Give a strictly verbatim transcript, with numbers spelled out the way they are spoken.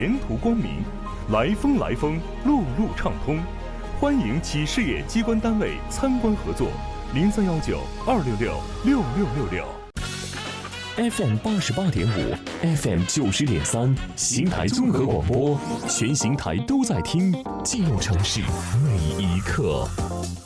前途光明，来风来风，路路畅通。欢迎企事业机关单位参观合作，零三幺九二六六六六六六。 F M 八十八点五 ，F M 九十点三，邢台综合广播，全邢台都在听，记录城市每一刻。